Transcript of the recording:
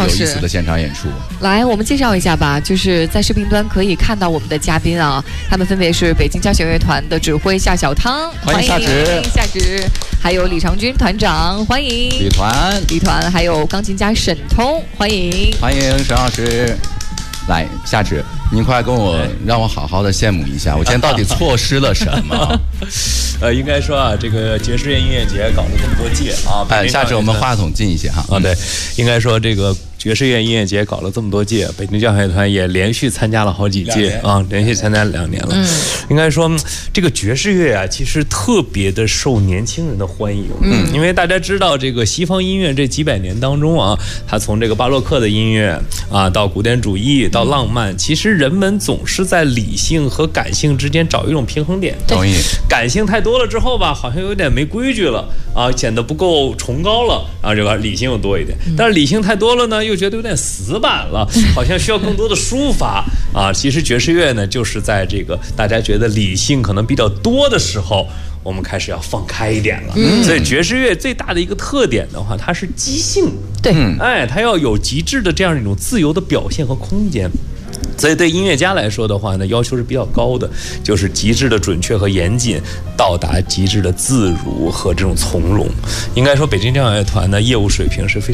有意思的现场演出。 来，我们介绍一下吧，就是在视频端可以看到我们的嘉宾啊，他们分别是北京交响乐团的指挥夏小汤， 欢迎夏芷，还有李长军团长，欢迎李团， 还有钢琴家沈通，欢迎沈老师。来，夏芷，您快跟我让我好好的羡慕一下，我今天到底错失了什么？ 应该说啊，这个爵士乐音乐节搞了这么多届啊， 夏芷，我们话筒近一些哈。 对，应该说这个爵士乐音乐节搞了这么多届，北京交响乐团也连续参加了好几届啊，连续参加2年了。应该说这个爵士乐啊，其实特别的受年轻人的欢迎。因为大家知道，这个西方音乐这几百年当中啊，它从这个巴洛克的音乐啊，到古典主义，到浪漫，其实人们总是在理性和感性之间找一种平衡点。 同意。 感性太多了之后吧，好像有点没规矩了啊，显得不够崇高了啊，这个理性又多一点。但是理性太多了呢，又觉得有点死板了，好像需要更多的抒发啊。其实爵士乐呢，就是在这个大家觉得理性可能比较多的时候，我们开始要放开一点了。所以爵士乐最大的一个特点的话，它是即兴， 对， 它要有极致的这样一种自由的表现和空间。所以对音乐家来说的话呢，要求是比较高的，就是极致的准确和严谨，到达极致的自如和这种从容。应该说北京交响乐团的业务水平是非常